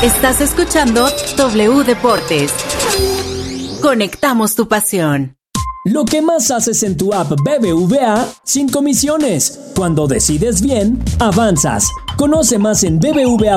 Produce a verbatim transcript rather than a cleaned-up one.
Estás escuchando W Deportes. Conectamos tu pasión. Lo que más haces en tu app B B V A sin comisiones. Cuando decides bien, avanzas. Conoce más en B B V A.